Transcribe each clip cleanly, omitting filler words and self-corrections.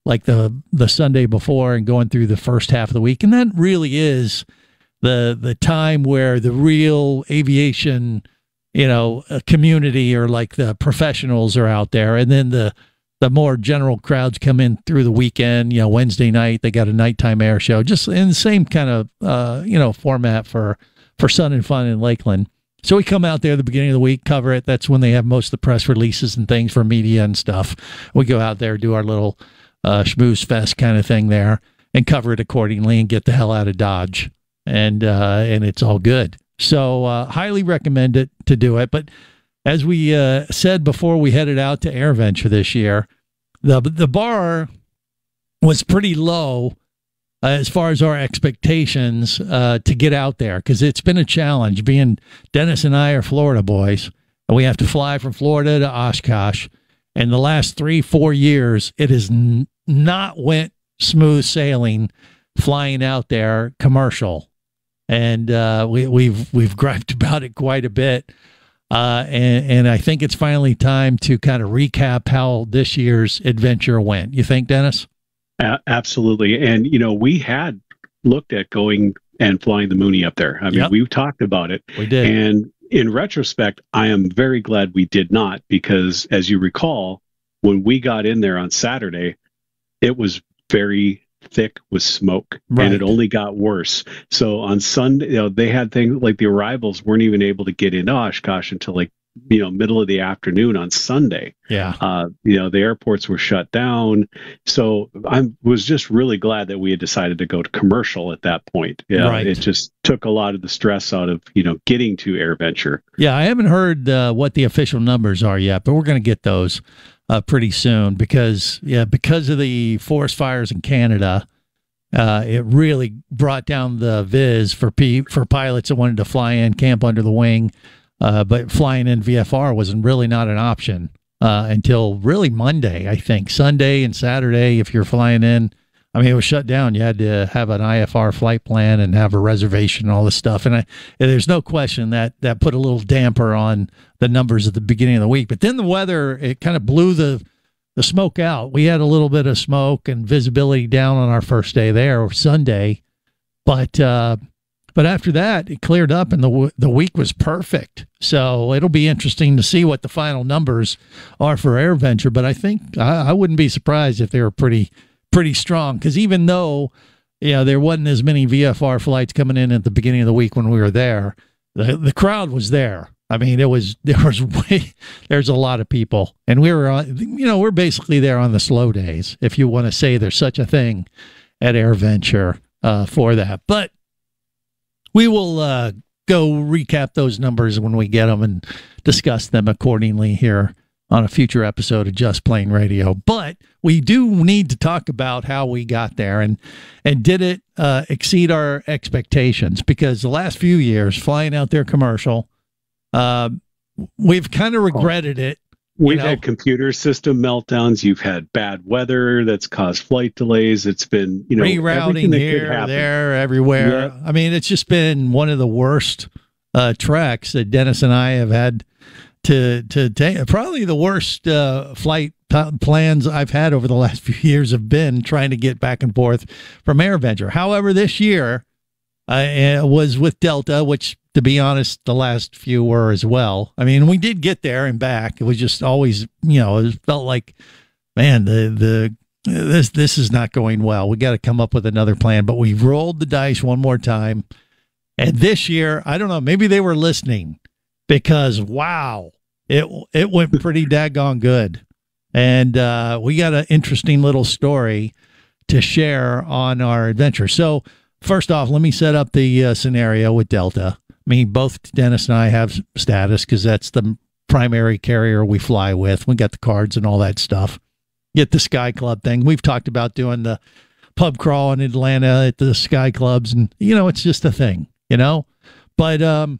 like the Sunday before and going through the first half of the week. And that really is the time where the real aviation, community, or like the professionals, are out there. And then the more general crowds come in through the weekend. Wednesday night, they got a nighttime air show, just in the same kind of, format for Sun and Fun in Lakeland. So we come out there at the beginning of the week, cover it. That's when they have most of the press releases and things for media and stuff. We go out there, do our little schmooze fest kind of thing there, and cover it accordingly and get the hell out of Dodge. And it's all good. So highly recommend it to do it. But as we said before we headed out to AirVenture this year, the bar was pretty low as far as our expectations to get out there, because it's been a challenge. Being Dennis and I are Florida boys, and we have to fly from Florida to Oshkosh. And the last 3-4 years, it has not went smooth sailing flying out there commercial. And we've griped about it quite a bit. And I think it's finally time to kind of recap how this year's adventure went. You think, Dennis? Absolutely. And, we had looked at going and flying the Mooney up there. I mean, we talked about it. We did. And in retrospect, I am very glad we did not, because as you recall, when we got in there on Saturday, it was very thick with smoke, and it only got worse. So on Sunday, they had things like the arrivals weren't even able to get into Oshkosh until middle of the afternoon on Sunday. Yeah. The airports were shut down. So I was just really glad that we had decided to go to commercial at that point. Yeah. Right. It just took a lot of the stress out of, getting to AirVenture. Yeah. I haven't heard what the official numbers are yet, but we're going to get those pretty soon because of the forest fires in Canada. It really brought down the viz for pilots that wanted to fly in, camp under the wing. But flying in VFR was really not an option until really Monday, I think. Sunday and Saturday, if you're flying in, it was shut down. You had to have an IFR flight plan and have a reservation and all this stuff. And there's no question that put a little damper on the numbers at the beginning of the week. But then the weather, it kind of blew the smoke out. We had a little bit of smoke and visibility down on our first day there, or Sunday. But after that, it cleared up, and the week was perfect. So it'll be interesting to see what the final numbers are for AirVenture. But I think I wouldn't be surprised if they were pretty strong, because even though there wasn't as many VFR flights coming in at the beginning of the week when we were there, the crowd was there. There's a lot of people, and we were on, we're basically there on the slow days, if you want to say there's such a thing at AirVenture for that. But we will go recap those numbers when we get them and discuss them accordingly here on a future episode of Just Plain Radio. But we do need to talk about how we got there and did it exceed our expectations, because the last few years flying out there commercial, we've kind of regretted it. We've had computer system meltdowns. You've had bad weather that's caused flight delays. It's been, rerouting here, there, everywhere. Yeah. It's just been one of the worst treks that Dennis and I have had to take. Probably the worst flight plans I've had over the last few years have been trying to get back and forth from AirVenture. However, this year was with Delta, which, to be honest, the last few were as well. We did get there and back. It was just always, it felt like, man, this is not going well. We got to come up with another plan. But we rolled the dice one more time. And this year, I don't know, maybe they were listening, because wow, it went pretty daggone good. And we got an interesting little story to share on our adventure. So first off, let me set up the scenario with Delta. Both Dennis and I have status, because that's the primary carrier we fly with. We got the cards and all that stuff. Get the Sky Club thing. We've talked about doing the pub crawl in Atlanta at the Sky Clubs, and it's just a thing, But and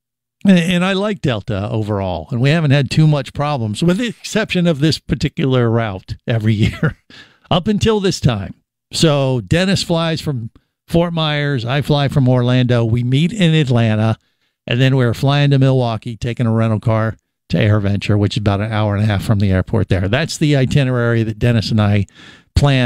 I like Delta overall, and we haven't had too much problems, with the exception of this particular route every year up until this time. So Dennis flies from Fort Myers, I fly from Orlando. We meet in Atlanta, and then we're flying to Milwaukee, taking a rental car to AirVenture, which is about an hour and a half from the airport there. That's the itinerary that Dennis and I planned